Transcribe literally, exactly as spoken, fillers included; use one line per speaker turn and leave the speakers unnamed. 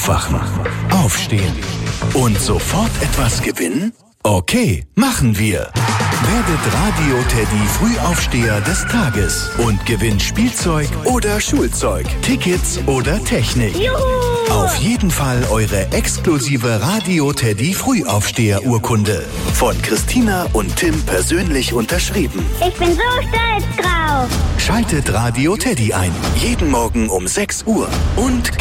Aufwachen, aufstehen und sofort etwas gewinnen? Okay, machen wir. Werdet Radio Teddy Frühaufsteher des Tages und gewinnt Spielzeug oder Schulzeug, Tickets oder Technik.
Juhu!
Auf jeden Fall eure exklusive Radio Teddy Frühaufsteher-Urkunde. Von Christina und Tim persönlich unterschrieben.
Ich bin so stolz drauf.
Schaltet Radio Teddy ein. Jeden Morgen um sechs Uhr. Und